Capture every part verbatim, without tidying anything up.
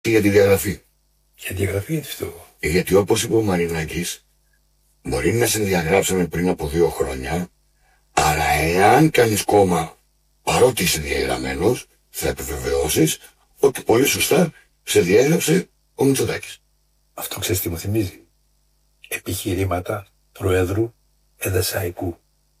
Για τη διαγραφή. Για τη διαγραφή γιατί φταίω. Γιατί όπως είπε ο Μαρινάκης, μπορεί να σε διαγράψαμε πριν από δύο χρόνια, αλλά εάν κάνεις κόμμα παρότι είσαι διαγραμμένος, θα επιβεβαιώσεις ότι πολύ σωστά σε διέγραψε ο Μητσοτάκης. Αυτό ξέρεις τι μου θυμίζει? Επιχειρήματα Προέδρου Εδεσαϊκού.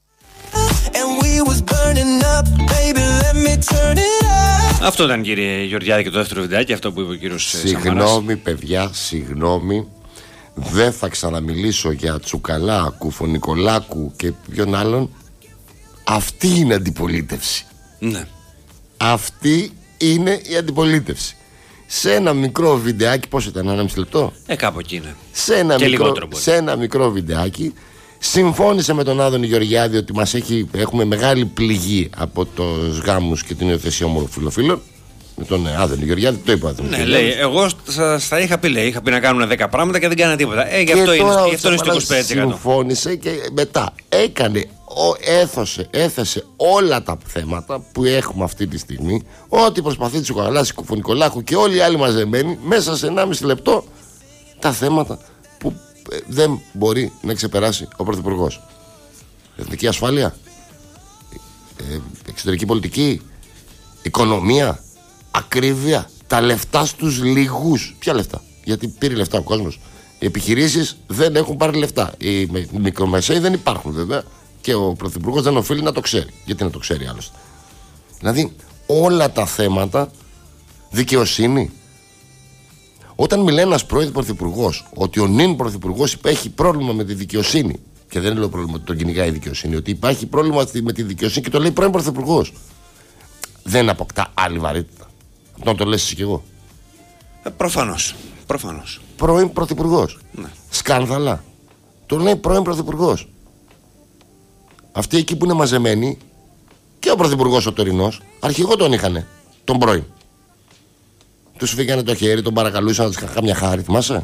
Αυτό ήταν, κύριε Γεωργιάδη, και το δεύτερο βιντεάκι, αυτό που είπε ο κύριος Σαμαράς. Συγγνώμη παιδιά, συγγνώμη. Δεν θα ξαναμιλήσω για Τσουκαλά, Κουφονικολάκου και ποιον άλλον. Αυτή είναι αντιπολίτευση. Ναι. Αυτή είναι η αντιπολίτευση. Σε ένα μικρό βιντεάκι, πόσο ήταν, ένα μισή λεπτό? Ε, κάπου εκεί είναι. Σε ένα, και μικρό, σε ένα μικρό βιντεάκι συμφώνησε με τον Άδωνη Γεωργιάδη ότι μας έχει, έχουμε μεγάλη πληγή από τους γάμους και την υιοθεσία ομοφυλοφίλων. Με τον Άδωνη Γεωργιάδη, το είπα. Ναι, λέει, εγώ σας τα είχα πει, λέει, είχα πει να κάνουν δέκα πράγματα και δεν κάνανε τίποτα. Ε, γι' αυτό είναι, γι αυτό είναι στο είκοσι πέντε τοις εκατό. Συμφώνησε και μετά έκανε, έθωσε, έθεσε όλα τα θέματα που έχουμε αυτή τη στιγμή. Ό,τι προσπαθεί Τσουκαλάς, Κουφονικολάκου και όλοι οι άλλοι μαζεμένοι, μέσα σε ενάμιση λεπτό, τα θέματα που δεν μπορεί να ξεπεράσει ο Πρωθυπουργός. Εθνική ασφάλεια, ε, εξωτερική πολιτική, οικονομία, ακρίβεια, τα λεφτά στους λίγους. Ποια λεφτά? Γιατί πήρε λεφτά ο κόσμος. Οι επιχειρήσεις δεν έχουν πάρει λεφτά. Οι μικρομεσαίοι δεν υπάρχουν βέβαια. Και ο Πρωθυπουργός δεν οφείλει να το ξέρει. Γιατί να το ξέρει άλλωστε? Δηλαδή όλα τα θέματα, δικαιοσύνη. Όταν μιλάει ένας πρώην Πρωθυπουργός ότι ο νυν Πρωθυπουργός έχει πρόβλημα με τη δικαιοσύνη, και δεν λέω πρόβλημα ότι τον κυνηγάει η δικαιοσύνη, ότι υπάρχει πρόβλημα με τη δικαιοσύνη και το λέει πρώην Πρωθυπουργός, δεν αποκτά άλλη βαρύτητα? Να το λες εσύ κι εγώ. Ε, προφανώς. Προφανώς. Πρώην Πρωθυπουργός. Ναι. Σκάνδαλα. Το λέει πρώην Πρωθυπουργός. Αυτοί εκεί που είναι μαζεμένοι, και ο Πρωθυπουργός ο τωρινός, αρχηγό τον είχανε, τον πρώην. Τους φύγανε το χέρι, τον παρακαλούσαν να τους είχαν μια χάρη, θυμάσαι?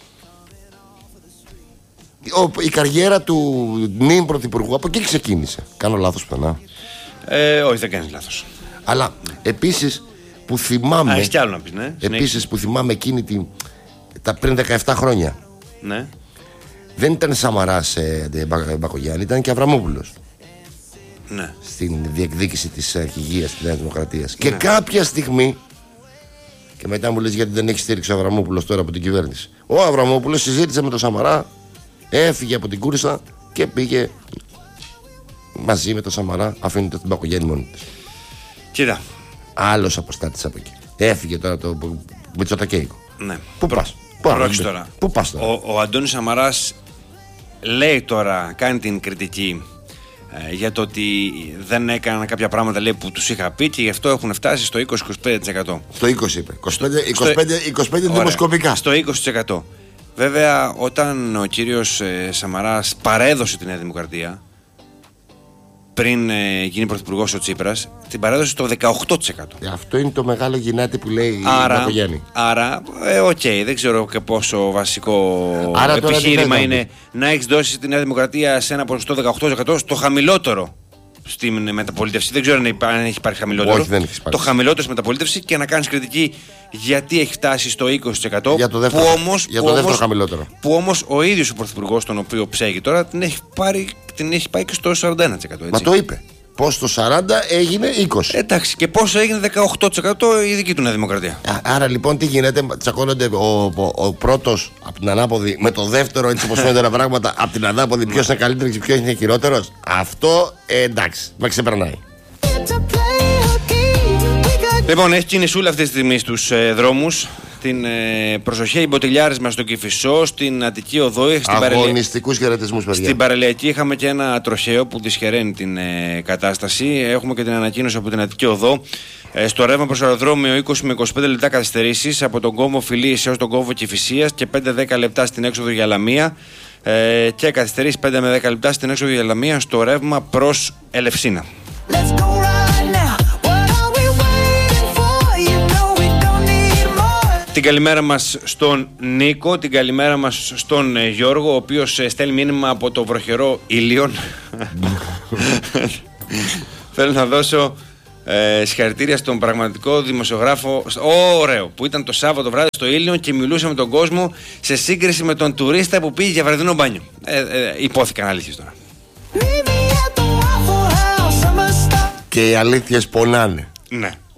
Ο, η καριέρα του νυν Πρωθυπουργού από εκεί ξεκίνησε. Κάνω λάθος πουθενά? Ε, όχι, δεν κάνεις λάθος. Αλλά επίσης που θυμάμαι. Α, έχεις κι άλλο να πεις, ναι. Επίσης που θυμάμαι εκείνη την, τα πριν δεκαεπτά χρόνια. Ναι. Δεν ήταν Σαμαράς ε, Μπακογιάννη, ήταν και Αβραμόπουλος. Ναι. Στην διεκδίκηση της αρχηγίας της Νέας Δημοκρατίας. Και ναι. κάποια στιγμή. Και μετά μου λες γιατί δεν έχει στήριξει ο Αβραμόπουλος τώρα από την κυβέρνηση. Ο Αβραμόπουλος συζήτησε με τον Σαμαρά, έφυγε από την Κούρσα και πήγε μαζί με τον Σαμαρά, αφήνοντας την Μπακογιάννη μόνη της. Κοίτα. Άλλος αποστάτης από εκεί. Έφυγε τώρα το Μητσοτακέικο. Ναι. Πού πας? Πρόκειται τώρα. Πού πας τώρα? Ο, ο Αντώνης Σαμαράς λέει τώρα, κάνει την κριτική ε, για το ότι δεν έκαναν κάποια πράγματα, λέει, που τους είχα πει, και γι' αυτό έχουν φτάσει στο είκοσι με είκοσι πέντε τοις εκατό. Στο είκοσι είπε. είκοσι πέντε, είκοσι πέντε δημοσκοπικά. Στο είκοσι τοις εκατό. Βέβαια, όταν ο κύριος ε, Σαμαράς παρέδωσε τη Νέα Δημοκρατία, πριν ε, γίνει πρωθυπουργός ο Τσίπρας, την παρέδωσε στο δεκαοκτώ τοις εκατό. Ε, αυτό είναι το μεγάλο γυνάτι που λέει άρα, η Μπακογιάννη. Άρα, ε, οκ, okay, δεν ξέρω και πόσο βασικό άρα επιχείρημα είναι να έχεις δώσει τη Νέα Δημοκρατία σε ένα ποσοστό δεκαοκτώ τοις εκατό, στο χαμηλότερο στην μεταπολίτευση. Δεν ξέρω αν έχει πάρει χαμηλότερο. Όχι, δεν έχει πάρει. Το χαμηλότερο στη μεταπολίτευση, και να κάνεις κριτική γιατί έχει φτάσει στο είκοσι τοις εκατό. Για το δεύτερο, που όμως, για το που δεύτερο όμως, χαμηλότερο. Που όμως ο ίδιος ο πρωθυπουργός, τον οποίο ψέγει τώρα, την έχει, πάρει, την έχει πάει και στο σαράντα ένα τοις εκατό. Έτσι. Μα το είπε. Πώς το σαράντα έγινε είκοσι. Εντάξει, και πόσο έγινε δεκαοκτώ τοις εκατό η δική του Νέα Δημοκρατία. Α, άρα λοιπόν τι γίνεται? Τσακώνονται ο, ο, ο πρώτος από την ανάποδη με το δεύτερο, έτσι όπως φαίνονται τα πράγματα, από την ανάποδη, ποιος είναι καλύτερος και ποιος είναι χειρότερος. Αυτό ε, εντάξει, με ξεπερνάει. Λοιπόν, έχει κινησούλα αυτή τη στιγμή στους ε, δρόμους. Την ε, προσοχή μποτιλιάρισμα στο Κηφισό, στην Αττική Οδό. Αγωνιστικούς χαιρετισμούς, παιδιά. Στην Παραλιακή είχαμε και ένα τροχαίο που δυσχεραίνει την ε, κατάσταση. Έχουμε και την ανακοίνωση από την Αττική Οδό. Ε, στο ρεύμα προς αεροδρόμιο είκοσι με είκοσι πέντε λεπτά καθυστερήσεις από τον κόμβο Φιλής έως τον κόμβο Κηφισίας και πέντε με δέκα λεπτά στην έξοδο για Λαμία. Ε, και καθυστερήσεις πέντε με δέκα λεπτά στην έξοδο για Λαμία στο ρεύμα προς Ελευσίνα. Την καλημέρα μας στον Νίκο, την καλημέρα μας στον Γιώργο, ο οποίος στέλνει μήνυμα από το βροχερό Ήλιον. Θέλω να δώσω Ε, συγχαρητήρια στον πραγματικό δημοσιογράφο. Ω, ωραίο, που ήταν το Σάββατο βράδυ στο Ήλιον και μιλούσε με τον κόσμο σε σύγκριση με τον τουρίστα που πήγε για βραδινό μπάνιο. Ε, ε, υπόθηκαν αλήθειες τώρα. Και οι αλήθειες πονάνε. Ναι.